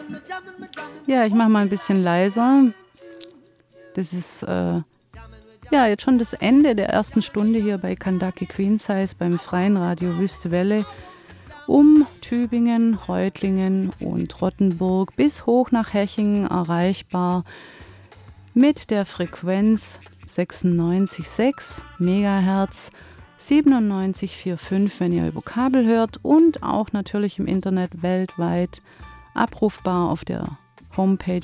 Ja, ich mache mal ein bisschen leiser. Das ist jetzt schon das Ende der ersten Stunde hier bei Kandake Queen Size beim Freien Radio Wüste Welle um Tübingen, Reutlingen und Rottenburg bis hoch nach Hechingen erreichbar mit der Frequenz 96,6 MHz, 97,45, wenn ihr über Kabel hört, und auch natürlich im Internet weltweit abrufbar auf der Homepage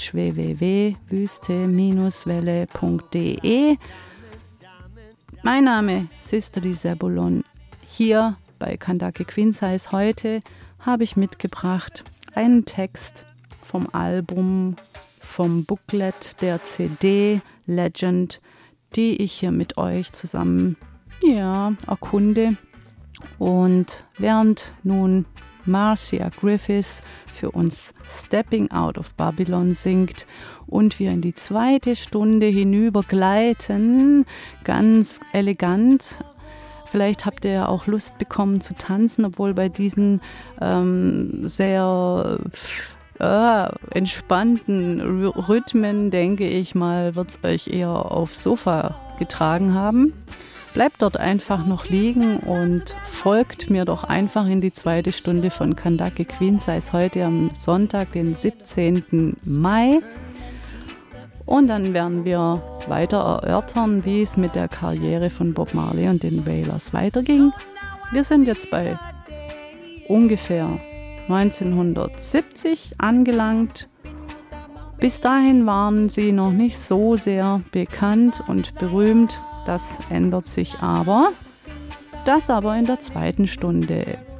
www.wüste-welle.de. Mein Name ist Sisterly Sebulon. Hier bei Kandake Queen Size heute habe ich mitgebracht einen Text vom Album, vom Booklet der CD Legend, die ich hier mit euch zusammen erkunde. Und während nun Marcia Griffiths für uns Stepping Out of Babylon singt und wir in die zweite Stunde hinübergleiten, ganz elegant. Vielleicht habt ihr ja auch Lust bekommen zu tanzen, obwohl bei diesen sehr entspannten Rhythmen, denke ich mal, wird es euch eher aufs Sofa getragen haben. Bleibt dort einfach noch liegen und folgt mir doch einfach in die zweite Stunde von Kandake Queen Size heute am Sonntag, den 17. Mai. Und dann werden wir weiter erörtern, wie es mit der Karriere von Bob Marley und den Wailers weiterging. Wir sind jetzt bei ungefähr 1970 angelangt. Bis dahin waren sie noch nicht so sehr bekannt und berühmt. Das ändert sich aber. Das aber in der zweiten Stunde.